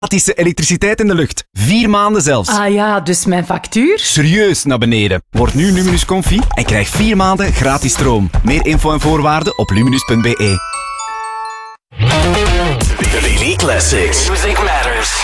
Gratis elektriciteit in de lucht. 4 maanden zelfs. Ah ja, dus mijn factuur? Serieus naar beneden. Word nu Luminus Confi en krijg 4 maanden gratis stroom. Meer info en voorwaarden op luminus.be. Daily Classics. Music Matters.